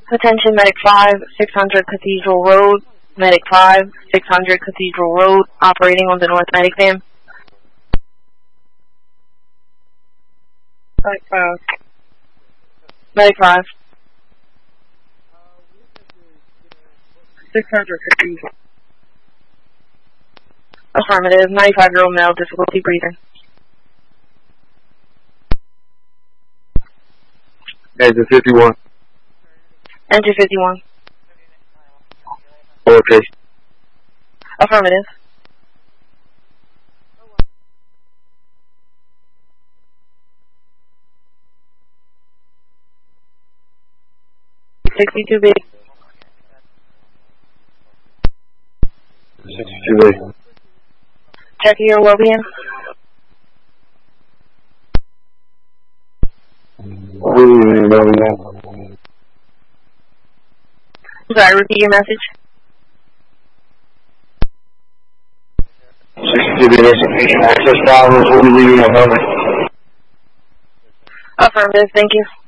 Attention, Medic 5, 600 Cathedral Road. Medic 5, 600 Cathedral Road, operating on the North Medic Dam. Medic 5. Medic 5. 600 Cathedral. Affirmative, 95-year-old male, difficulty breathing. Engine 51. Engine 51. Okay. Affirmative. $62B. 62B. Checking your well-being. Sorry, repeat your message. 62B, execution access problems. We'll be leaving at moment. Affirmative, thank you.